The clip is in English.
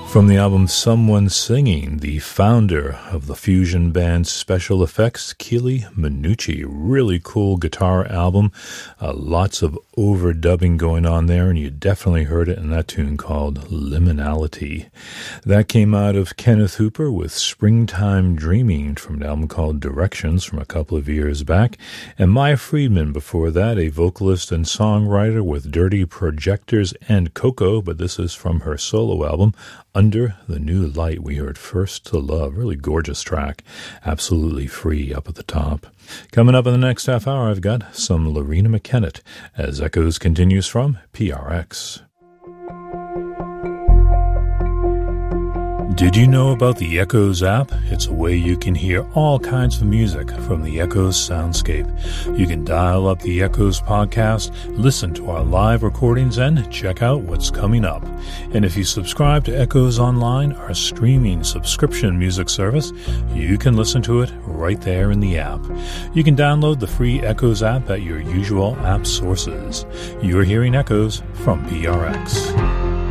From the album Someone Singing, the founder of the fusion band Special Effects, Keely Minucci. Really cool guitar album. Lots of overdubbing going on there, and you definitely heard it in that tune called Liminality. That came out of Kenneth Hooper with Springtime Dreaming from an album called Directions from a couple of years back. And Maya Friedman before that, a vocalist and songwriter with Dirty Projectors and Coco, but this is from her solo album, Under the New Light. We heard First to Love. Really gorgeous track. Absolutely free up at the top. Coming up in the next half hour, I've got some Lorena McKennitt as Echoes continues from PRX. Did you know about the Echoes app? It's a way you can hear all kinds of music from the Echoes soundscape. You can dial up the Echoes podcast, listen to our live recordings, and check out what's coming up. And if you subscribe to Echoes Online, our streaming subscription music service, you can listen to it right there in the app. You can download the free Echoes app at your usual app sources. You're hearing Echoes from PRX.